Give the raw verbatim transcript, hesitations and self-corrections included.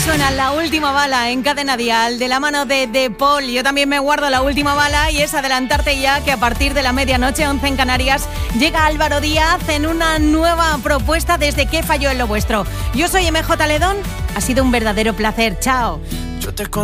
Suena La Última Bala en Cadena Dial de la mano de De Paul. Yo también me guardo la última bala y es adelantarte ya que a partir de la medianoche, once en Canarias, llega Álvaro Díaz en una nueva propuesta desde ¿Qué falló en lo vuestro? Yo soy M J Ledón, ha sido un verdadero placer. Chao. Yo te